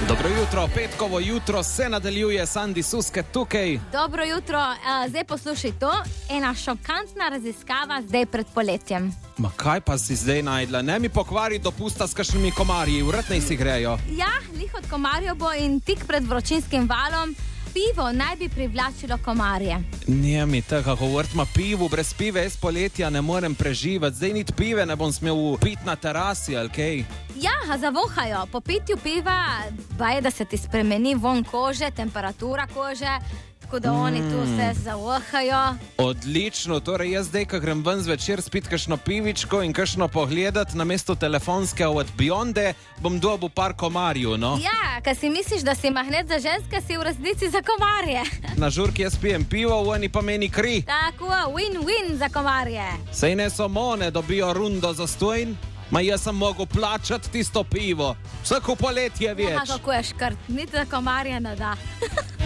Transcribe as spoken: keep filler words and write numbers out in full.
Dobro jutro, petkovo jutro se nadaljuje, Sandi Suske tukaj. Dobro jutro, uh, zdaj poslušaj to, ena šokantna raziskava zdaj pred poletjem. Ma kaj pa si zdaj najdla? Ne mi pokvari dopusta s kakšnimi komarji, vratnej si grejo. Ja, lih od komarjev bo in tik pred vročinskim valom pivo naj bi privlačilo komarje. Nije mi tega govorit, ma pivu, brez pive jaz poletja ne morem preživeti. Zdaj niti pive ne bom smel piti na terasi, ali kaj? Ja, zavohajo. Po pitju piva baje, da se ti spremeni von kože, temperatura kože, tako da oni tu vse zavohajo. Odlično, torej jaz zdaj, ko grem ven zvečer spit kakšno pivičko in kakšno pogledat, namesto telefonske od Bionde, bom dobil par komarju, no? Ja, kad si misliš, da si magnet za ženske, si v resnici za komarje. Na žurki jaz pijem pivo, oni pa meni kri. Tako, win-win za komarje. Sej ne samo one dobijo rundo za stojn, ma jaz sem mogel plačati tisto pivo. Vsako poletje več. Ja, kako je škrt, niti za komarje ne da.